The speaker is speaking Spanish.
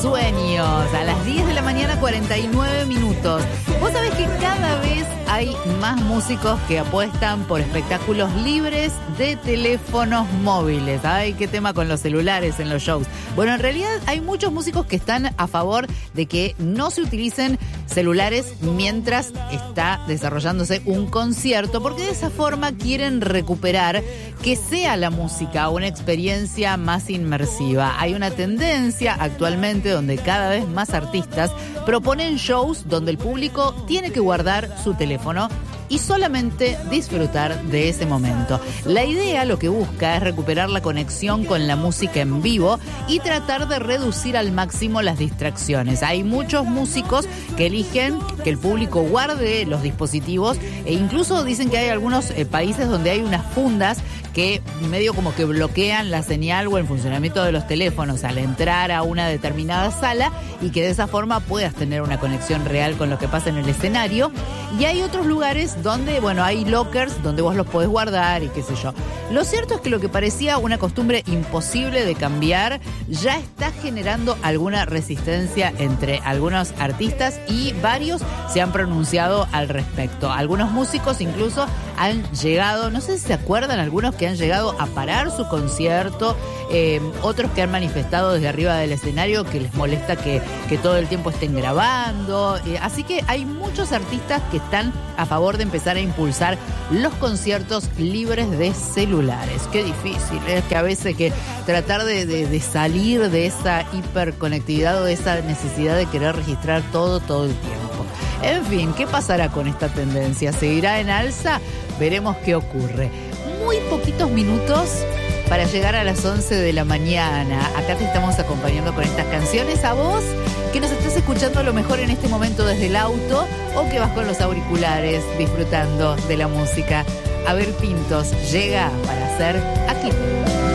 Sueños, a las 10 de la mañana, 49 minutos. Vos sabés que cada vez hay más músicos que apuestan por espectáculos libres de teléfonos móviles. Ay, qué tema con los celulares en los shows. Bueno, en realidad hay muchos músicos que están a favor de que no se utilicen celulares mientras está desarrollándose un concierto, porque de esa forma quieren recuperar que sea la música una experiencia más inmersiva. Hay una tendencia actualmente donde cada vez más artistas proponen shows donde el público tiene que guardar su teléfono y solamente disfrutar de ese momento. La idea lo que busca es recuperar la conexión con la música en vivo y tratar de reducir al máximo las distracciones. Hay muchos músicos que eligen que el público guarde los dispositivos e incluso dicen que hay algunos países donde hay unas fundas que medio como que bloquean la señal o el funcionamiento de los teléfonos al entrar a una determinada sala y que de esa forma puedas tener una conexión real con lo que pasa en el escenario. Y hay otros lugares donde, bueno, hay lockers donde vos los podés guardar y qué sé yo. Lo cierto es que lo que parecía una costumbre imposible de cambiar ya está generando alguna resistencia entre algunos artistas y varios se han pronunciado al respecto. Algunos músicos incluso han llegado, no sé si se acuerdan, algunos que han llegado a parar su concierto, otros que han manifestado desde arriba del escenario que les molesta que todo el tiempo estén grabando. Así que hay muchos artistas que están a favor de empezar a impulsar los conciertos libres de celulares. Qué difícil es que a veces que tratar de salir de esa hiperconectividad o de esa necesidad de querer registrar todo el tiempo. En fin, ¿qué pasará con esta tendencia? ¿Seguirá en alza? Veremos qué ocurre. Muy poquitos minutos para llegar a las 11 de la mañana. Acá te estamos acompañando con estas canciones. A vos, que nos estás escuchando a lo mejor en este momento desde el auto o que vas con los auriculares disfrutando de la música. Abel Pintos llega para hacer Aquí.